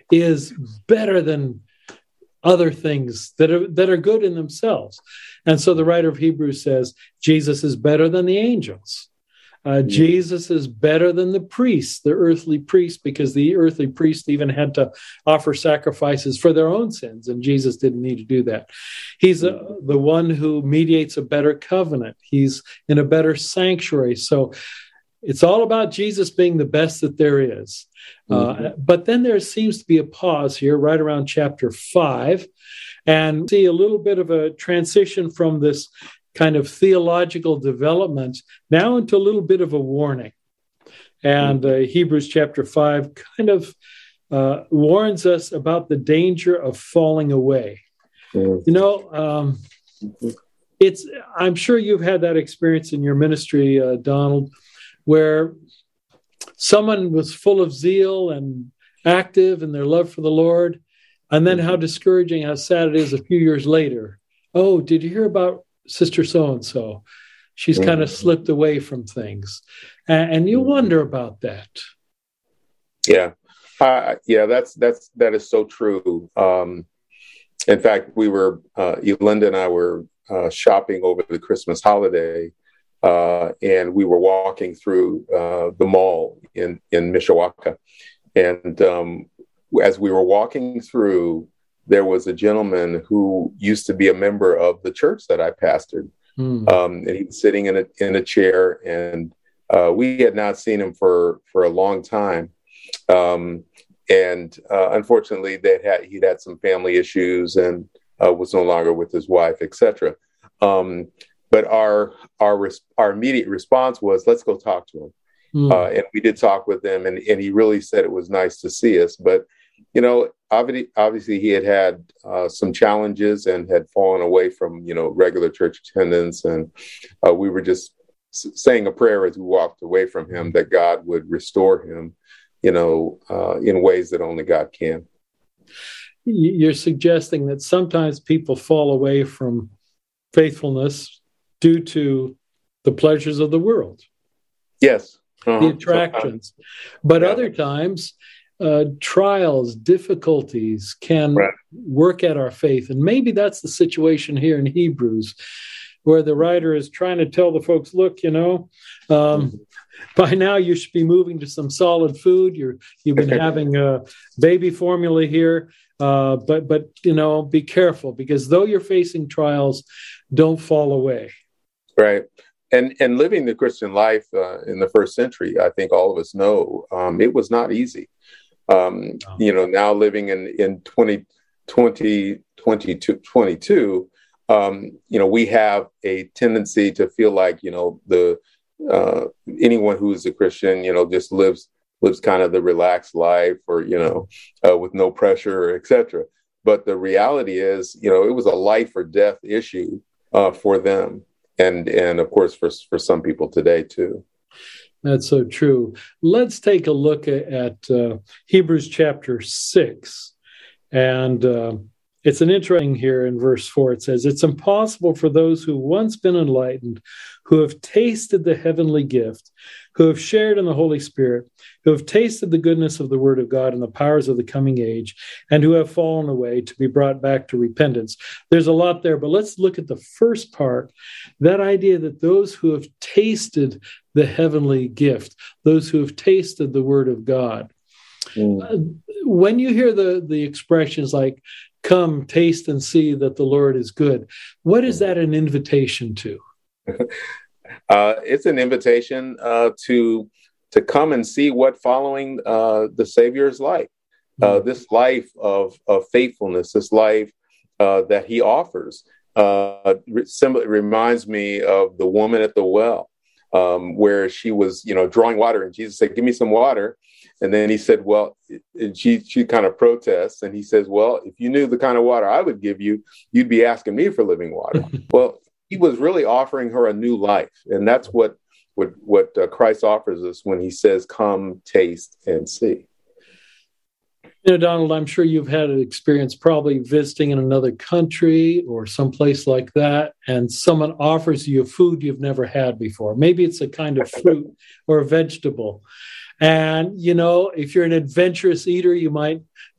is better than other things that are good in themselves. And so the writer of Hebrews says Jesus is better than the angels. Jesus is better than the priests, the earthly priests, because the earthly priests even had to offer sacrifices for their own sins, and Jesus didn't need to do that. He's the one who mediates a better covenant. He's in a better sanctuary. So it's all about Jesus being the best that there is. But then there seems to be a pause here right around chapter 5, and see a little bit of a transition from this kind of theological development now into a little bit of a warning. And Hebrews chapter 5 kind of warns us about the danger of falling away. You know, I'm sure you've had that experience in your ministry, Donald, where someone was full of zeal and active in their love for the Lord, and then how discouraging, how sad it is a few years later. Oh, did you hear about Sister so-and-so? She's kind of slipped away from things. And you wonder about that. Yeah. That is so true. In fact, Linda and I were shopping over the Christmas holiday, and we were walking through the mall in Mishawaka. And as we were walking through, there was a gentleman who used to be a member of the church that I pastored. And he was sitting in a chair, and we had not seen him for a long time. And unfortunately, he'd had some family issues and was no longer with his wife, etc. But our immediate response was, let's go talk to him. And we did talk with him, and he really said it was nice to see us. But, you know, obviously he had some challenges and had fallen away from, regular church attendance. And we were just saying a prayer as we walked away from him that God would restore him, in ways that only God can. You're suggesting that sometimes people fall away from faithfulness due to the pleasures of the world. Yes. The attractions. But other times, trials, difficulties can work at our faith. And maybe that's the situation here in Hebrews, where the writer is trying to tell the folks, look, by now you should be moving to some solid food. You've been having baby formula here. But be careful, because though you're facing trials, don't fall away. Right. And living the Christian life in the first century, I think all of us know, it was not easy. Now living in 2022, we have a tendency to feel like, anyone who is a Christian, just lives kind of the relaxed life, or, with no pressure, etc. But the reality is, it was a life or death issue for them. And of course, for some people today, too. That's so true. Let's take a look at Hebrews chapter 6. And it's an interesting here in verse 4. It says, it's impossible for those who once been enlightened, who have tasted the heavenly gift, who have shared in the Holy Spirit, who have tasted the goodness of the word of God and the powers of the coming age, and who have fallen away, to be brought back to repentance. There's a lot there, but let's look at the first part, that idea that those who have tasted the heavenly gift, those who have tasted the word of God. When you hear the expressions like, come, taste and see that the Lord is good, what is that an invitation to? It's an invitation to come and see what following the Savior is like. This life of faithfulness, this life that he offers. It reminds me of the woman at the well, where she was, drawing water, and Jesus said, give me some water. And then he said, well, she kind of protests, and he says, well, if you knew the kind of water I would give you, you'd be asking me for living water. Well, he was really offering her a new life. And that's what Christ offers us when he says, come, taste, and see. Donald, I'm sure you've had an experience probably visiting in another country or someplace like that, and someone offers you a food you've never had before. Maybe it's a kind of fruit or a vegetable. And, if you're an adventurous eater, you might